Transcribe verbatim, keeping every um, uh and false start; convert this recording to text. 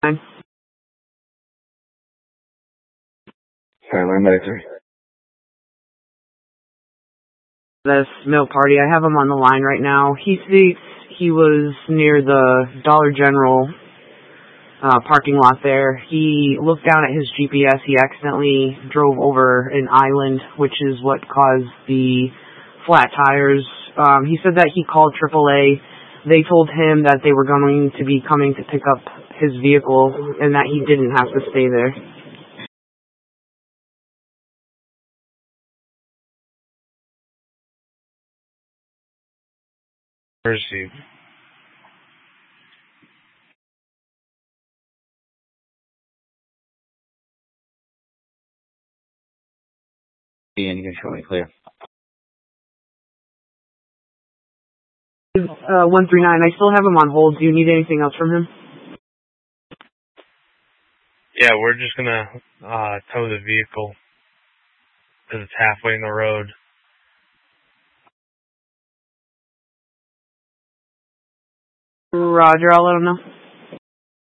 Skyline Medic three. This milk party, I have him on the line right now. He states he was near the Dollar General uh, parking lot there. He looked down at his G P S. He accidentally drove over an island, which is what caused the flat tires. Um, he said that he called triple A. They told him that they were going to be coming to pick up his vehicle and that he didn't have to stay there. Where is he? And you can show me clear. Uh, one three nine, I still have him on hold. Do you need anything else from him? Yeah, we're just gonna uh, tow the vehicle because it's halfway in the road. Roger, I'll let him know.